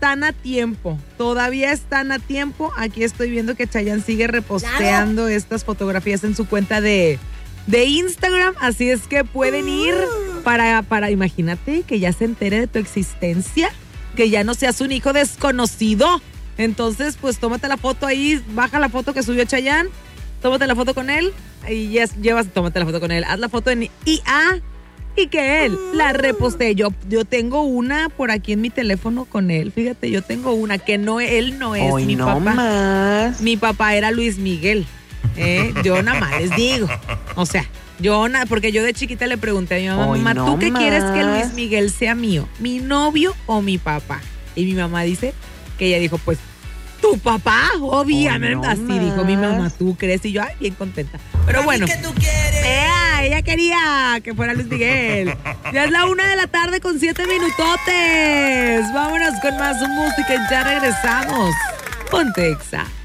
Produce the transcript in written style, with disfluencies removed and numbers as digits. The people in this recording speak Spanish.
están a tiempo. Todavía están a tiempo. Aquí estoy viendo que Chayanne sigue reposteando estas fotografías en su cuenta de Instagram. Así es que pueden ir para imagínate que ya se entere de tu existencia, que ya no seas un hijo desconocido. Entonces, pues tómate la foto ahí, baja la foto que subió Chayanne, tómate la foto con él y tómate la foto con él. Haz la foto en IA y que él la repostee. Yo tengo una por aquí en mi teléfono con él. Fíjate, yo tengo una que él no es Hoy mi no papá. Más. Mi papá era Luis Miguel. Yo nada más les digo. O sea, porque yo de chiquita le pregunté a mi mamá, mamá, ¿tú qué quieres que Luis Miguel sea mío? ¿Mi novio o mi papá? Y mi mamá dice que ella dijo, pues, tu papá, obviamente. Así dijo mi mamá, ¿tú crees? Y yo, bien contenta. Pero bueno, ella quería que fuera Luis Miguel. Ya es la 1:00 p.m. con 7 minutotes. Vámonos con más música y ya regresamos. Ponte Exa.